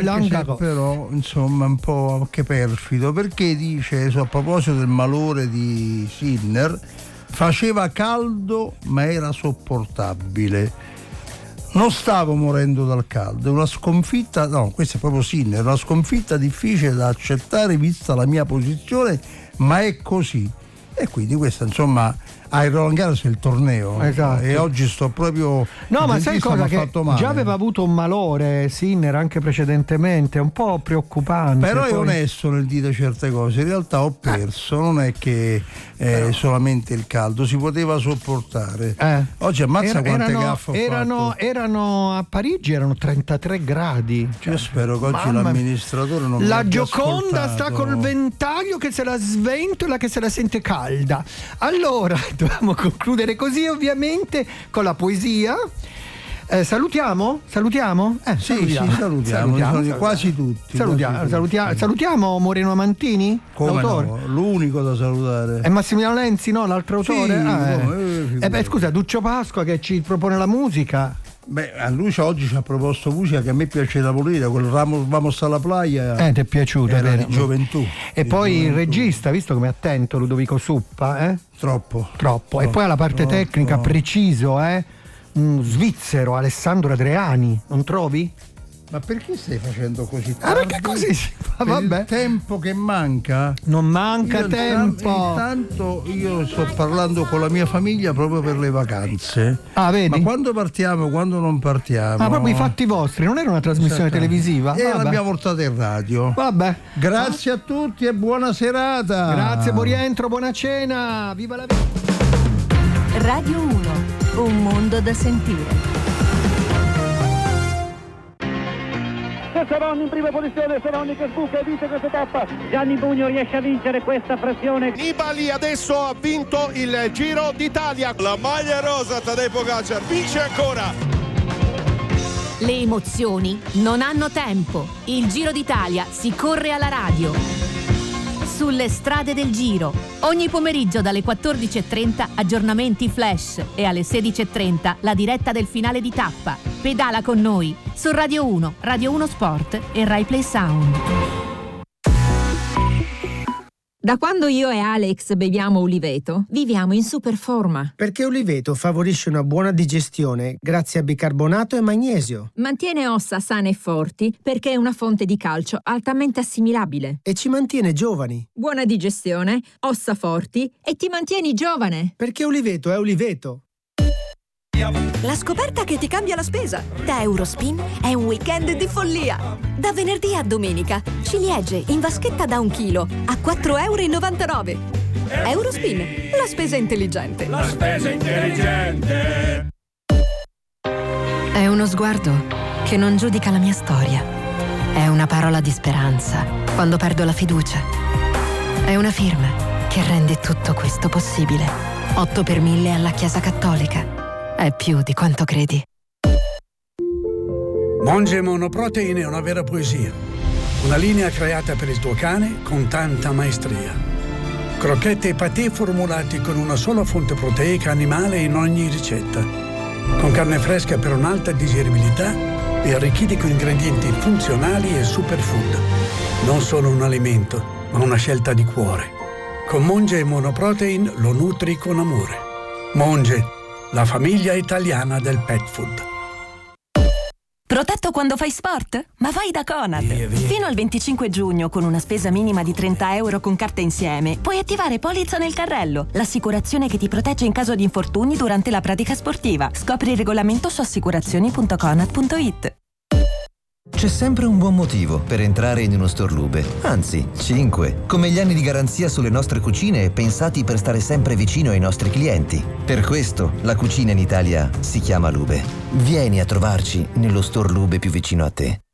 però insomma un po' anche perfido, perché dice a proposito del malore di Sinner: faceva caldo ma era sopportabile. Non stavo morendo dal caldo, è una sconfitta, no, questo è proprio Sinner, una sconfitta difficile da accettare vista la mia posizione, ma è così. E quindi questo insomma a Roland Garros è il torneo, esatto. E oggi sto proprio ma sai cosa, che già aveva avuto un malore Sinner anche precedentemente, un po' preoccupante, però è onesto nel dire certe cose. In realtà ho perso, non è che solamente il caldo, si poteva sopportare. Oggi ammazza quante gaffe ho fatto. Erano a Parigi, erano 33 gradi. Io spero che oggi l'amministratore non la mi Gioconda ascoltato. sta col ventaglio che se la sventola, che se la sente calda. Allora dobbiamo concludere così, ovviamente, con la poesia. Salutiamo? Salutiamo? Salutiamo. Quasi tutti. Salutiamo Moreno Amantini? Come no? L'unico da salutare. E Massimiliano Lenzi, no? L'altro autore? Scusa, Duccio Pasqua che ci propone la musica. A lui oggi ci ha proposto musica che a me piace da morire, quel Vamos alla playa. Ti è piaciuto? Era di gioventù. E poi il regista, visto come è attento Ludovico Suppa, Troppo. E poi alla parte tecnica, preciso, un svizzero, Alessandro Adriani, non trovi? Ma perché stai facendo così tardi? Perché così si fa, vabbè. Il tempo che manca? Non manca tempo. Intanto io sto parlando con la mia famiglia proprio per le vacanze. Vedi? Ma quando partiamo, quando non partiamo? Proprio i fatti vostri, non era una trasmissione televisiva? E l'abbiamo portata in radio. Vabbè. Grazie a tutti e buona serata. Grazie, buon rientro, buona cena. Viva la vita. Radio 1, un mondo da sentire. Cerroni in prima posizione, Cerroni che sbuca e vince questa tappa. Gianni Bugno riesce a vincere questa pressione. Nibali adesso ha vinto il Giro d'Italia. La maglia rosa, Tadej Pogačar vince ancora. Le emozioni non hanno tempo. Il Giro d'Italia si corre alla radio. Sulle strade del Giro. Ogni pomeriggio dalle 14.30 aggiornamenti flash e alle 16.30 la diretta del finale di tappa. Pedala con noi su Radio 1, Radio 1 Sport e Rai Play Sound. Da quando io e Alex beviamo Uliveto, viviamo in super forma. Perché Uliveto favorisce una buona digestione grazie a bicarbonato e magnesio. Mantiene ossa sane e forti perché è una fonte di calcio altamente assimilabile. E ci mantiene giovani. Buona digestione, ossa forti e ti mantieni giovane. Perché Uliveto è Uliveto. La scoperta che ti cambia la spesa. Da Eurospin è un weekend di follia. Da venerdì a domenica, ciliegie in vaschetta da 1 chilo a €4,99. Eurospin, la spesa intelligente. La spesa intelligente. È uno sguardo che non giudica la mia storia. È una parola di speranza quando perdo la fiducia. È una firma che rende tutto questo possibile. 8 per 1000 alla Chiesa Cattolica. È più di quanto credi. Monge Monoprotein è una vera poesia. Una linea creata per il tuo cane con tanta maestria. Crocchette e patè formulati con una sola fonte proteica animale in ogni ricetta. Con carne fresca per un'alta digeribilità e arricchiti con ingredienti funzionali e superfood. Non solo un alimento, ma una scelta di cuore. Con Monge Monoprotein lo nutri con amore. Monge, la famiglia italiana del pet food. Protetto quando fai sport? Ma vai da Conad! Fino al 25 giugno, con una spesa minima di €30 con carta insieme, puoi attivare Polizza nel carrello, l'assicurazione che ti protegge in caso di infortuni durante la pratica sportiva. Scopri il regolamento su assicurazioni.conad.it. C'è sempre un buon motivo per entrare in uno store Lube, anzi 5, come gli anni di garanzia sulle nostre cucine pensati per stare sempre vicino ai nostri clienti. Per questo la cucina in Italia si chiama Lube. Vieni a trovarci nello store Lube più vicino a te.